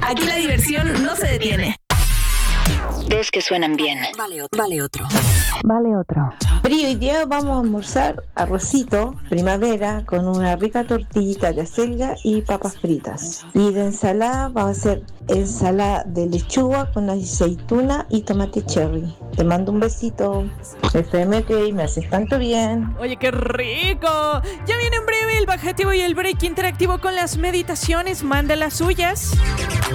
Aquí la diversión no se detiene. Dos que suenan bien. Vale otro. Hoy día vamos a almorzar arrocito, primavera, con una rica tortillita de acelga y papas fritas. Y de ensalada vamos a hacer ensalada de lechuga con aceituna y tomate cherry. Te mando un besito. FM que me haces tanto bien. Oye, qué rico. Ya viene en breve el bajativo y el break interactivo con las meditaciones. Manda las suyas.